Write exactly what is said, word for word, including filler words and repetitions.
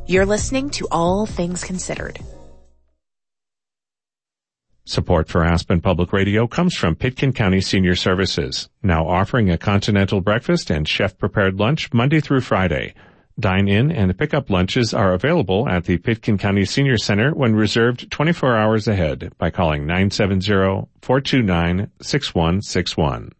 You're listening to All Things Considered. Support for Aspen Public Radio comes from Pitkin County Senior Services, now offering a continental breakfast and chef-prepared lunch Monday through Friday. Dine-in and pick-up lunches are available at the Pitkin County Senior Center when reserved twenty-four hours ahead by calling nine seven zero, four two nine, six one six one.